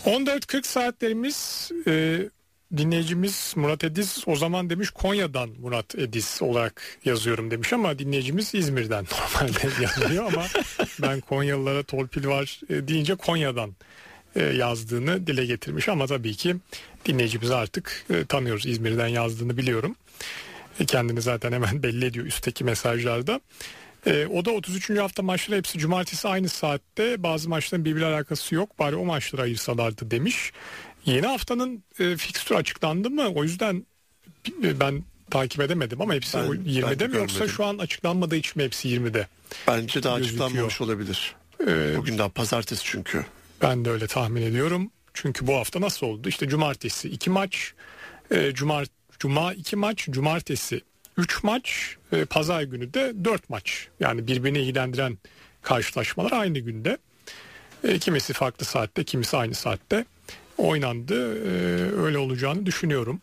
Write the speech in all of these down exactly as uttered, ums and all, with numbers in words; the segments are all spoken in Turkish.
on dört kırk saatlerimiz e, dinleyicimiz Murat Ediz o zaman demiş Konya'dan Murat Ediz olarak yazıyorum demiş ama dinleyicimiz İzmir'den normalde yazıyor ama ben Konyalılara torpil var e, deyince Konya'dan e, yazdığını dile getirmiş ama tabii ki dinleyicimizi artık e, tanıyoruz, İzmir'den yazdığını biliyorum. E, kendini zaten hemen belli ediyor üstteki mesajlarda. E, o da otuz üçüncü hafta maçları hepsi cumartesi aynı saatte, bazı maçların birbiriyle alakası yok, bari o maçları ayırsalardı demiş. Yeni haftanın e, fikstürü açıklandı mı? O yüzden e, ben takip edemedim ama hepsi Ben- yirmide ben mi yoksa görmedim. şu an açıklanmadığı için mi hepsi yirmide? Bence daha Gözüküyor. açıklanmamış olabilir. E, Bugün daha pazartesi çünkü. Ben de öyle tahmin ediyorum. Çünkü bu hafta nasıl oldu? İşte cumartesi iki maç, e, cumart cuma iki maç, cumartesi üç maç, e, pazar günü de dört maç. Yani birbirini ilgilendiren karşılaşmalar aynı günde. E, kimisi farklı saatte, kimisi aynı saatte oynandı. E, öyle olacağını düşünüyorum.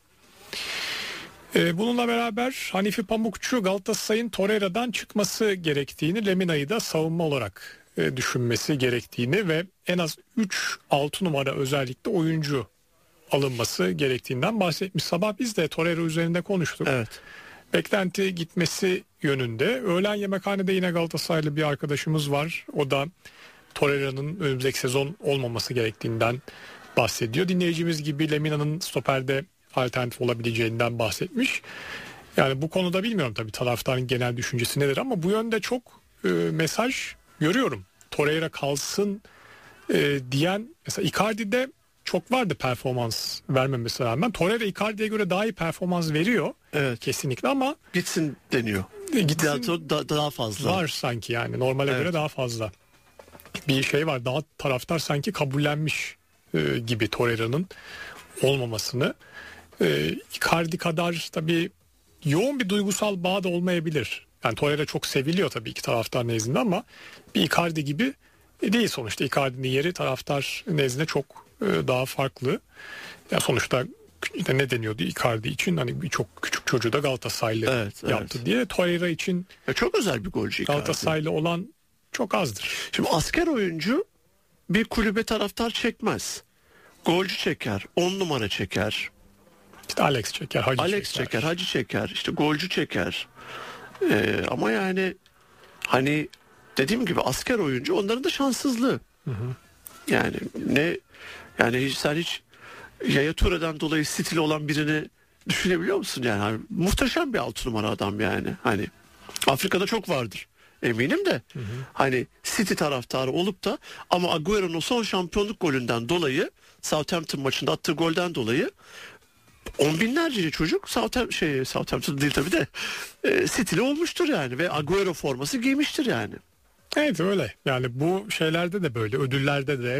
E, bununla beraber Hanifi Pamukçu Galatasaray'ın Torreira'dan çıkması gerektiğini, Lemina'yı da savunma olarak e, düşünmesi gerektiğini ve en az üç altı numara özellikle oyuncu alınması gerektiğinden bahsetmiş. Sabah biz de Torreira üzerinde konuştuk. Evet. Beklenti gitmesi yönünde. Öğlen yemekhanede yine Galatasaraylı bir arkadaşımız var. O da Torreira'nın önümüzdeki sezon olmaması gerektiğinden bahsediyor. Dinleyicimiz gibi Lemina'nın stoperde alternatif olabileceğinden bahsetmiş. Yani bu konuda bilmiyorum tabii taraftarın genel düşüncesi nedir ama bu yönde çok e, mesaj görüyorum. Torreira kalsın e, diyen, mesela Icardi'de çok vardı performans vermemesine rağmen. Torreira Icardi'ye göre daha iyi performans veriyor. Evet. Kesinlikle ama Gitsin deniyor. e, gitsin Daha, da- daha fazla. var sanki, yani normale Evet. göre daha fazla. Bir şey var, daha taraftar sanki kabullenmiş e, gibi Torreira'nın olmamasını. E, Icardi kadar tabii yoğun bir duygusal bağ da olmayabilir. Yani Torreira çok seviliyor tabii ki taraftar nezdinde ama bir Icardi gibi değil sonuçta. Icardi'nin yeri taraftar nezdinde çok e, daha farklı. Ya sonuçta işte ne deniyordu Icardi için, hani birçok küçük çocuğu da Galatasaraylı Evet, yaptı evet. diye. Torreira için Ya çok özel bir golcü Icardi. Galatasaraylı olan çok azdır. Şimdi asker oyuncu bir kulübe taraftar çekmez. Golcü çeker, on numara çeker, İşte Alex çeker, Hacı Alex çeker, Hacı çeker, işte golcü çeker. Ee, ama yani hani dediğim gibi asker oyuncu onların da şanssızlığı. Yani ne yani hiç, sen hiç Yaya Toure'den dolayı stili olan birini düşünebiliyor musun yani? Hani muhteşem bir altı numara adam yani. Hani Afrika'da çok vardır. Eminim de hani City taraftarı olup da ama Agüero'nun son şampiyonluk golünden dolayı, Southampton maçında attığı golden dolayı on binlerce çocuk Southampton, şey, Southampton değil tabii de e, City'li olmuştur yani ve Agüero forması giymiştir yani. Evet öyle. Yani bu şeylerde de böyle, ödüllerde de